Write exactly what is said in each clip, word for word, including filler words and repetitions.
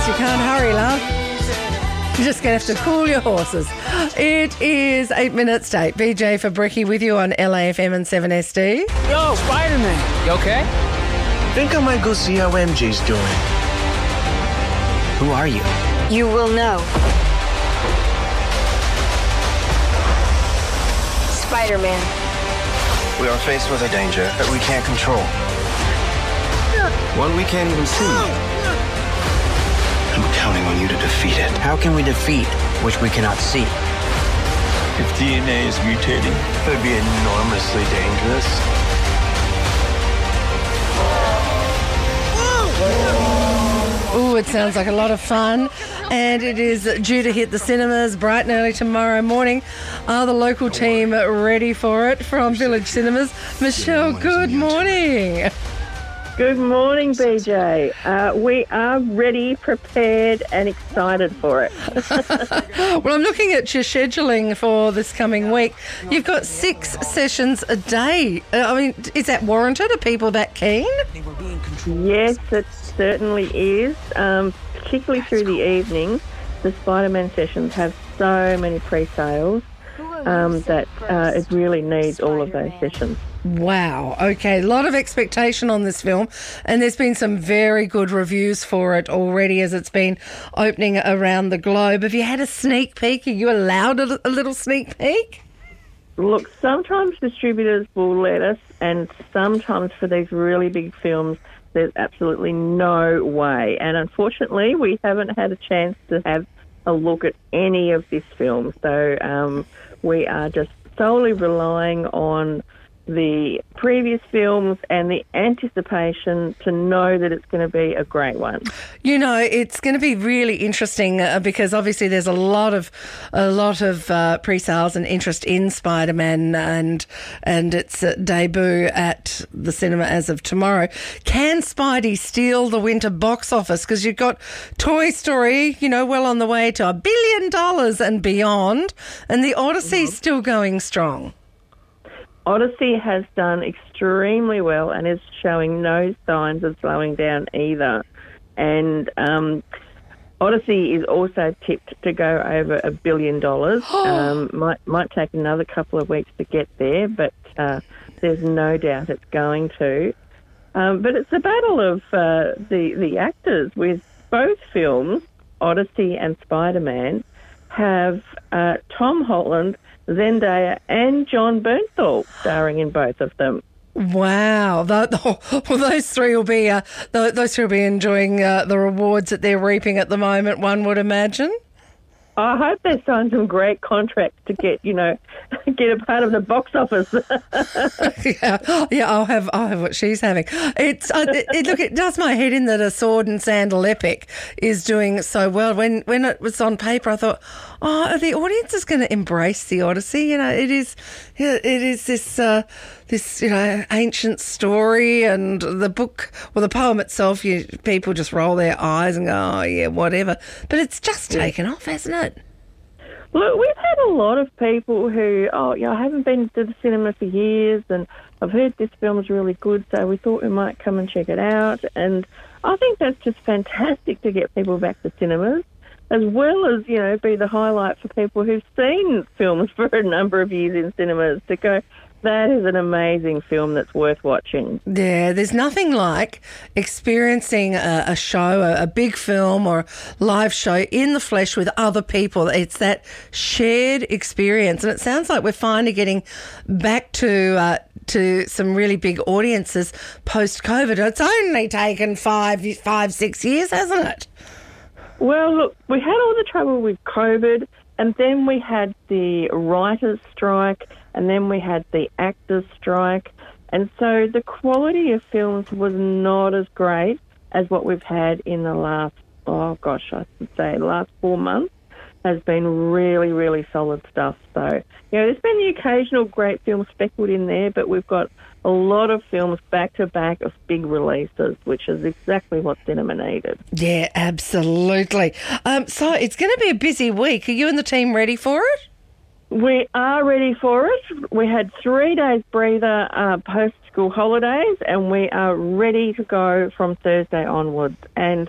You can't hurry, love. You're just going to have to cool your horses. It is eight minutes to eight. B J for Bricky with you on L A F M and seven S D. Yo, Spider-Man. You okay? Think I might go see how M J's doing. Who are you? You will know. Spider-Man. We are faced with a danger that we can't control. One we can't even see. I'm counting on you to defeat it. How can we defeat which we cannot see? If D N A is mutating, it would be enormously dangerous. Ooh, it sounds like a lot of fun. And it is due to hit the cinemas bright and early tomorrow morning. Are the local team ready for it from Village Cinemas? Michelle, good morning. Good morning, B J. Uh, we are ready, prepared and excited for it. Well, I'm looking at your scheduling for this coming week. You've got six sessions a day. Uh, I mean, is that warranted? Are people that keen? Yes, it certainly is. Um, particularly through the evening, the Spider-Man sessions have so many pre-sales um, that uh, it really needs all of those sessions. Wow. Okay. A lot of expectation on this film, and there's been some very good reviews for it already as it's been opening around the globe. Have you had a sneak peek? Are you allowed a, a little sneak peek? Look, sometimes distributors will let us, and sometimes for these really big films, there's absolutely no way. And unfortunately, we haven't had a chance to have a look at any of this film. So um, we are just solely relying on the previous films and the anticipation to know that it's going to be a great one. You know, it's going to be really interesting uh, because obviously there's a lot of a lot of uh, pre-sales and interest in Spider-Man and and its uh, debut at the cinema as of tomorrow. Can Spidey steal the winter box office? Because you've got Toy Story, you know, well on the way to a billion dollars and beyond, and the Odyssey's mm-hmm. still going strong. Odyssey has done extremely well and is showing no signs of slowing down either. And um, Odyssey is also tipped to go over a billion dollars. um, might might take another couple of weeks to get there, but uh, there's no doubt it's going to. Um, but it's a battle of uh, the the actors with both films, Odyssey and Spider-Man, have uh, Tom Holland, Zendaya and John Bernthal starring in both of them. Wow. The, the, well, those three will be uh, the, those three will be enjoying uh, the rewards that they're reaping at the moment, one would imagine. I hope they sign some great contracts to get, you know, get a part of the box office. yeah, yeah, I'll have, I'll have what she's having. It's uh, it, it, look, it does my head in that a sword and sandal epic is doing so well. When when it was on paper, I thought, oh, are the audience is going to embrace the Odyssey. You know, it is, it is this uh, this you know ancient story, and the book, well, the poem itself, you people just roll their eyes and go, oh yeah, whatever. But it's just taken off, hasn't it? Look, we've had a lot of people who, oh, yeah, I haven't been to the cinema for years and I've heard this film's really good, so we thought we might come and check it out. And I think that's just fantastic to get people back to cinemas, as well as, you know, be the highlight for people who've seen films for a number of years in cinemas to go, that is an amazing film that's worth watching. Yeah, there's nothing like experiencing a, a show, a, a big film or live show in the flesh with other people. It's that shared experience. And it sounds like we're finally getting back to uh, to some really big audiences post-COVID. It's only taken five, five, six years, hasn't it? Well, look, we had all the trouble with COVID, and then we had the writers' strike, and then we had the actors' strike. And so the quality of films was not as great as what we've had in the last, oh gosh, I should say the last four months has been really, really solid stuff. So, you know, there's been the occasional great film speckled in there, but we've got a lot of films back-to-back of big releases, which is exactly what cinema needed. Yeah, absolutely. Um, so it's going to be a busy week. Are you and the team ready for it? We are ready for it. We had three days breather uh, post-school holidays, and we are ready to go from Thursday onwards. And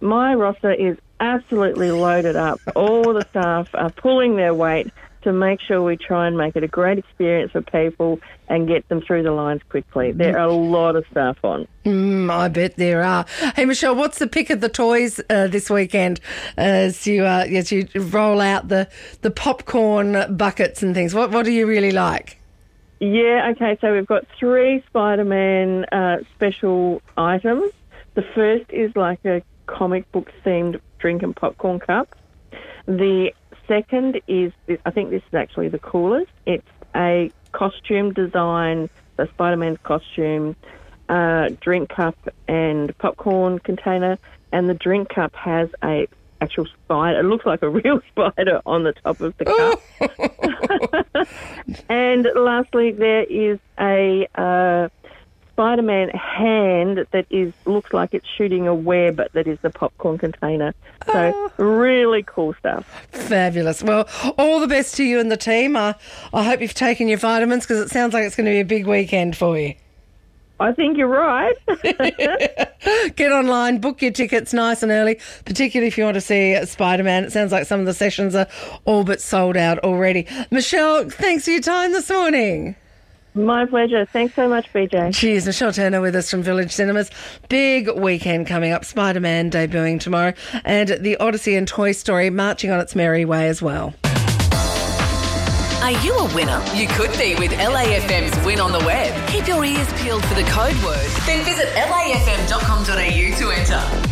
my roster is absolutely loaded up. All the staff are pulling their weight to make sure we try and make it a great experience for people and get them through the lines quickly. There are a lot of staff on. Mm, I bet there are. Hey, Michelle, what's the pick of the toys uh, this weekend as you uh, as you roll out the, the popcorn buckets and things? What what do you really like? Yeah, okay, so we've got three Spider-Man uh, special items. The first is like a comic book themed drink and popcorn cup. The second is, I think this is actually the coolest. It's a costume design, so Spider-Man's costume, uh, drink cup and popcorn container, and the drink cup has a actual spider. It looks like a real spider on the top of the cup. And lastly, there is a uh, Spider-Man hand that is looks like it's shooting a web that is the popcorn container. So oh. really cool stuff. Fabulous. Well, all the best to you and the team. I, I hope you've taken your vitamins because it sounds like it's going to be a big weekend for you. I think you're right. Get online, book your tickets nice and early, particularly if you want to see Spider-Man. It sounds like some of the sessions are all but sold out already. Michelle, thanks for your time this morning. My pleasure. Thanks so much, B J. Cheers. Michelle Turner with us from Village Cinemas. Big weekend coming up. Spider-Man debuting tomorrow and the Odyssey and Toy Story marching on its merry way as well. Are you a winner? You could be with L A F M's Win on the Web. Keep your ears peeled for the code word. Then visit L A F M dot com dot A U to enter.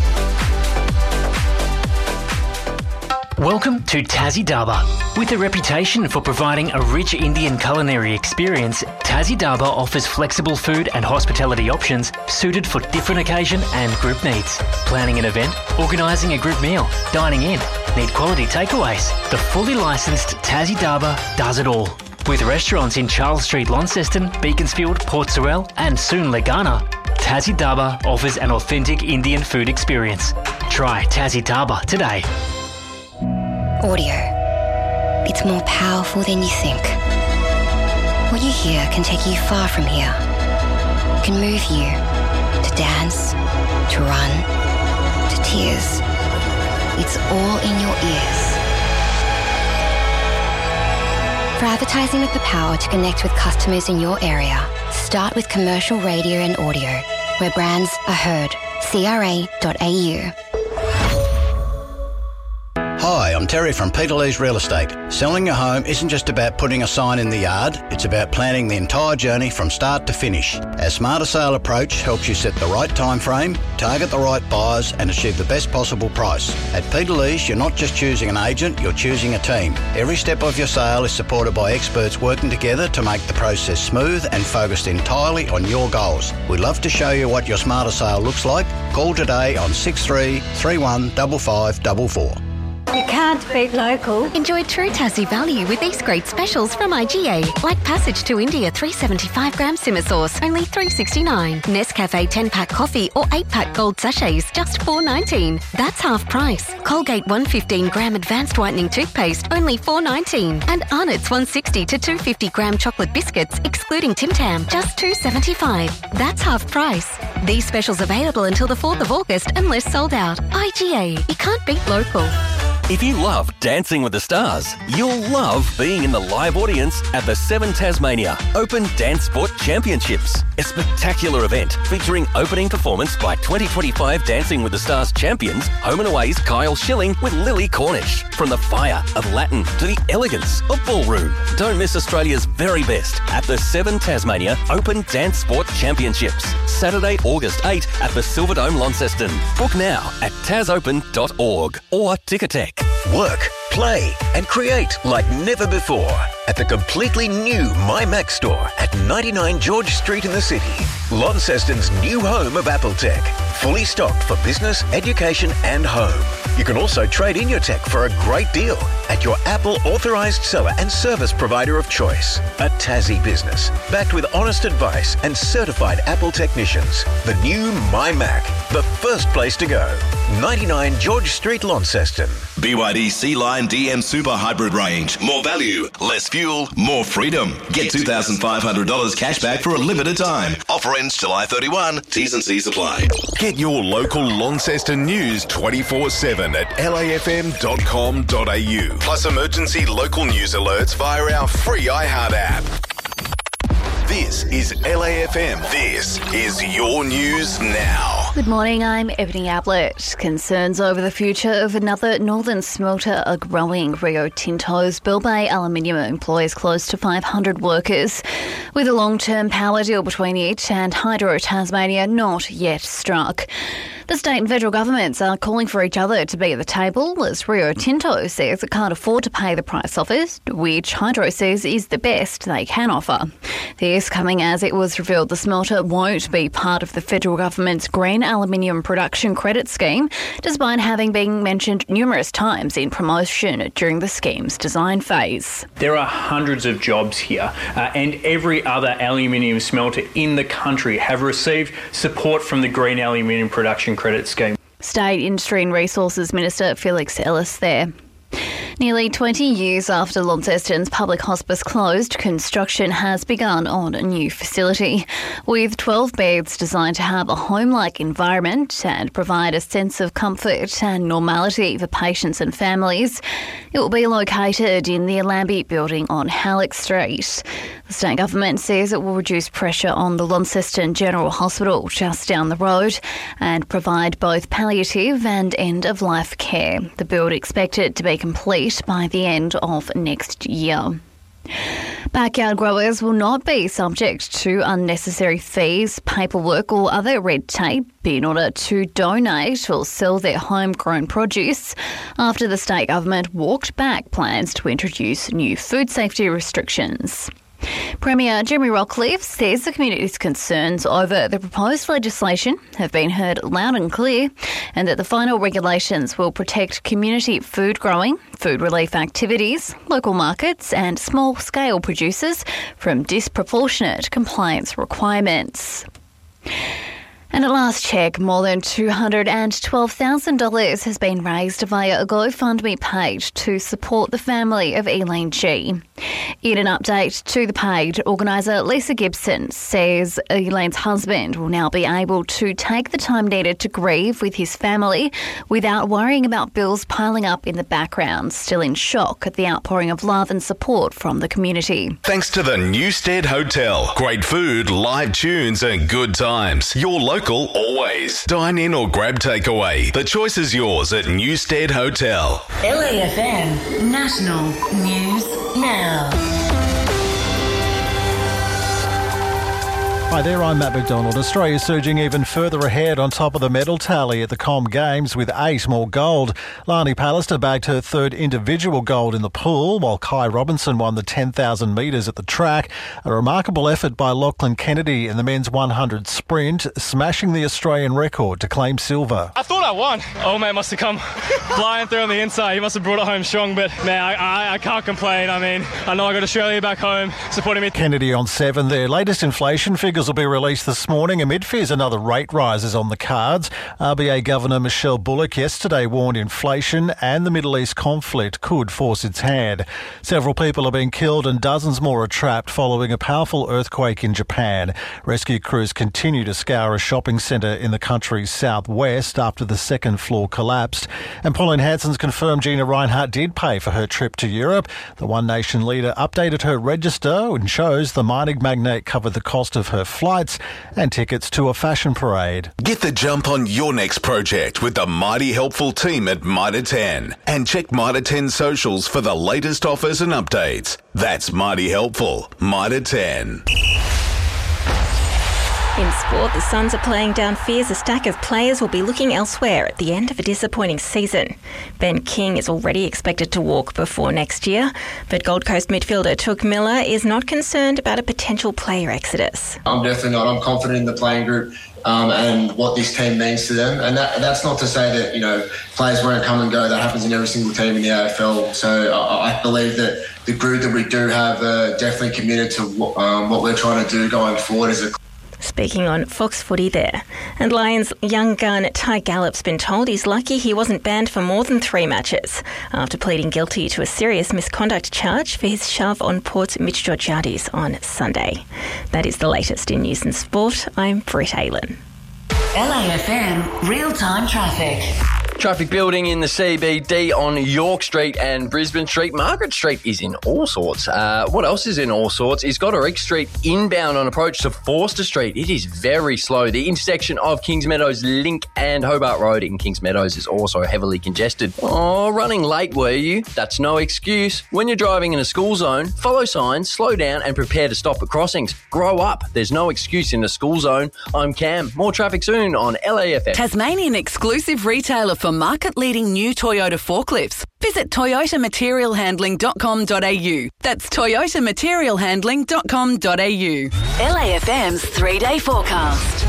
Welcome to Tassie Daba. With a reputation for providing a rich Indian culinary experience, Tassie Daba offers flexible food and hospitality options suited for different occasion and group needs. Planning an event, organising a group meal, dining in, need quality takeaways. The fully licensed Tassie Daba does it all. With restaurants in Charles Street, Launceston, Beaconsfield, Port Sorell and soon Legana, Tassie Daba offers an authentic Indian food experience. Try Tassie Daba today. Audio. It's more powerful than you think. What you hear can take you far from here. It can move you to dance, to run, to tears. It's all in your ears. For advertising with the power to connect with customers in your area, start with commercial radio and audio, where brands are heard. C R A dot A U. Hi, I'm Terry from Peter Lee's Real Estate. Selling your home isn't just about putting a sign in the yard, it's about planning the entire journey from start to finish. Our Smarter Sale approach helps you set the right time frame, target the right buyers and achieve the best possible price. At Peter Lee's, you're not just choosing an agent, you're choosing a team. Every step of your sale is supported by experts working together to make the process smooth and focused entirely on your goals. We'd love to show you what your Smarter Sale looks like. Call today on six three three one five five four four. You can't beat local. Enjoy true Tassie value with these great specials from I G A. Like Passage to India three seventy-five gram simmer sauce, only three sixty-nine. Nescafe ten pack coffee or eight pack gold sachets, just four nineteen. That's half price. Colgate one fifteen gram advanced whitening toothpaste, only four nineteen. And Arnott's one sixty to two fifty gram chocolate biscuits, excluding Tim Tam, just two seventy-five. That's half price. These specials available until the fourth of August unless sold out. I G A. You can't beat local. If you love Dancing with the Stars, you'll love being in the live audience at the Seven Tasmania Open Dance Sport Championships, a spectacular event featuring opening performance by twenty twenty-five Dancing with the Stars champions, Home and Away's Kyle Schilling with Lily Cornish. From the fire of Latin to the elegance of ballroom, don't miss Australia's very best at the Seven Tasmania Open Dance Sport Championships, Saturday, August eighth at the Silverdome, Launceston. Book now at tas open dot org or Ticketek. Work, play and create like never before at the completely new MyMac store at ninety-nine George Street in the city. Launceston's new home of Apple Tech. Fully stocked for business, education and home. You can also trade in your tech for a great deal at your Apple authorised seller and service provider of choice. A Tassie business, backed with honest advice and certified Apple technicians. The new MyMac, the first place to go. ninety-nine George Street, Launceston. B Y D Sea-Line D M Super Hybrid Range. More value, less fuel, more freedom. Get two thousand five hundred dollars cash back for a limited time. Offer ends July thirty-first. T's and C's apply. Get your local Launceston news twenty-four seven at L A F M dot com dot A U. Plus emergency local news alerts via our free iHeart app. This is L A F M. This is your news now. Good morning, I'm Ebony Ablett. Concerns over the future of another northern smelter are growing. Rio Tinto's Bell Bay aluminium employs close to five hundred workers, with a long-term power deal between it and Hydro Tasmania not yet struck. The state and federal governments are calling for each other to be at the table, as Rio Tinto says it can't afford to pay the price offered, which Hydro says is the best they can offer. This coming as it was revealed the smelter won't be part of the federal government's green aluminium production credit scheme, despite having been mentioned numerous times in promotion during the scheme's design phase. There are hundreds of jobs here, uh, and every other aluminium smelter in the country have received support from the green aluminium production credit scheme. State Industry and Resources Minister Felix Ellis there. Nearly twenty years after Launceston's public hospice closed, construction has begun on a new facility. With twelve beds designed to have a home-like environment and provide a sense of comfort and normality for patients and families, it will be located in the Allambie building on Halleck Street. The state government says it will reduce pressure on the Launceston General Hospital just down the road and provide both palliative and end-of-life care. The build expected to be complete by the end of next year. Backyard growers will not be subject to unnecessary fees, paperwork or other red tape in order to donate or sell their homegrown produce after the state government walked back plans to introduce new food safety restrictions. Premier Jeremy Rockliff says the community's concerns over the proposed legislation have been heard loud and clear, and that the final regulations will protect community food growing, food relief activities, local markets and small-scale producers from disproportionate compliance requirements. And at last check, more than two hundred twelve thousand dollars has been raised via a GoFundMe page to support the family of Elaine G. In an update to the page, organiser Lisa Gibson says Elaine's husband will now be able to take the time needed to grieve with his family without worrying about bills piling up in the background, still in shock at the outpouring of love and support from the community. Thanks to the Newstead Hotel. Great food, live tunes and good times. Your local always. Dine in or grab takeaway. The choice is yours at Newstead Hotel. L A F M National News Now. Hi there, I'm Matt McDonald. Australia surging even further ahead on top of the medal tally at the Com Games with eight more gold. Lani Pallister bagged her third individual gold in the pool, while Kai Robinson won the ten thousand metres at the track. A remarkable effort by Lachlan Kennedy in the men's one hundred sprint, smashing the Australian record to claim silver. I thought I won. Oh, man, must have come flying through on the inside. He must have brought it home strong, but, man, I, I, I can't complain. I mean, I know I got Australia back home supporting me. Kennedy on seven there. Latest inflation figures will be released this morning amid fears another rate rise is on the cards. R B A Governor Michelle Bullock yesterday warned inflation and the Middle East conflict could force its hand. Several people are being killed and dozens more are trapped following a powerful earthquake in Japan. Rescue crews continue to scour a shopping centre in the country's southwest after the second floor collapsed. And Pauline Hanson's confirmed Gina Rinehart did pay for her trip to Europe. The One Nation leader updated her register and shows the mining magnate covered the cost of her flights and tickets to a fashion parade. Get the jump on your next project with the mighty helpful team at Mitre ten. And check Mitre ten socials for the latest offers and updates. That's mighty helpful. Mitre ten. In sport, the Suns are playing down fears a stack of players will be looking elsewhere at the end of a disappointing season. Ben King is already expected to walk before next year, but Gold Coast midfielder Touk Miller is not concerned about a potential player exodus. I'm definitely not. I'm confident in the playing group um, and what this team means to them. And that, that's not to say that, you know, players won't come and go. That happens in every single team in the A F L. So I, I believe that the group that we do have are definitely committed to what, um, what we're trying to do going forward as a Speaking on Fox Footy there. And Lions young gun Ty Gallop's been told he's lucky he wasn't banned for more than three matches after pleading guilty to a serious misconduct charge for his shove on Port's Mitch Georgiades on Sunday. That is the latest in news and sport. I'm Britt Aylen. L A F M real-time traffic. Traffic building in the C B D on York Street and Brisbane Street. Margaret Street is in all sorts. Uh, what else is in all sorts? Is Goderich Street inbound on approach to Forster Street. It is very slow. The intersection of Kings Meadows Link and Hobart Road in Kings Meadows is also heavily congested. Oh, running late were you? That's no excuse. When you're driving in a school zone, follow signs, slow down and prepare to stop at crossings. Grow up. There's no excuse in the school zone. I'm Cam. More traffic soon on L A F M. Tasmanian exclusive retailer for market-leading new Toyota forklifts. Visit toyota material handling dot com dot a u. That's toyota material handling dot com dot a u. L A F M's three-day forecast.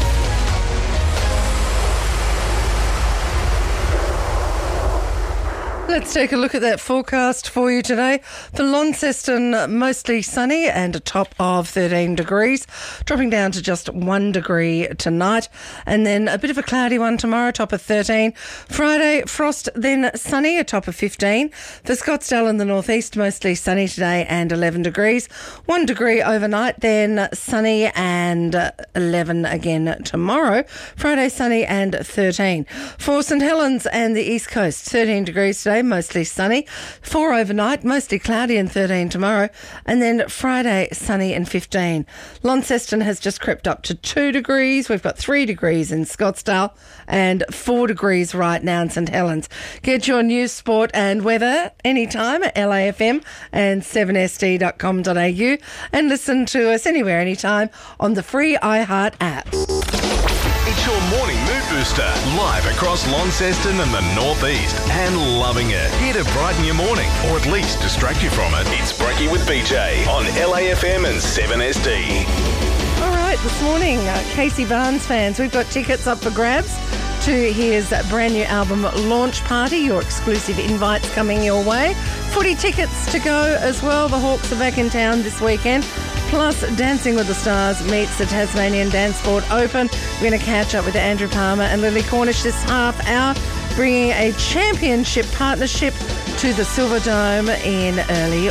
Let's take a look at that forecast for you today. For Launceston, mostly sunny and a top of thirteen degrees, dropping down to just one degree tonight. And then a bit of a cloudy one tomorrow, top of thirteen. Friday, frost, then sunny, a top of fifteen. For Scottsdale in the northeast, mostly sunny today and eleven degrees. One degree overnight, then sunny and eleven again tomorrow. Friday, sunny and thirteen. For St Helens and the east coast, thirteen degrees today, mostly sunny. Four overnight, mostly cloudy and thirteen tomorrow. And then Friday, sunny and fifteen. Launceston has just crept up to two degrees. We've got three degrees in Scottsdale and four degrees right now in St Helens. Get your news, sport and weather anytime at L A F M and seven S D dot com dot a u and listen to us anywhere, anytime on the free iHeart app. It's your morning mood booster, live across Launceston and the northeast, and loving it. Here to brighten your morning, or at least distract you from it. It's Breaky with B J on L A F M and seven S D. All right, this morning, uh, Casey Barnes fans, we've got tickets up for grabs to his brand new album launch party. Your exclusive invites coming your way. Footy tickets to go as well. The Hawks are back in town this weekend. Plus, Dancing with the Stars meets the Tasmanian Dance Sport Open. We're going to catch up with Andrew Palmer and Lily Cornish this half hour, bringing a championship partnership to the Silver Dome in early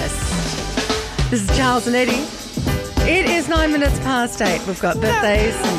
August. This is Charles and Eddie. It is nine minutes past eight. We've got birthdays and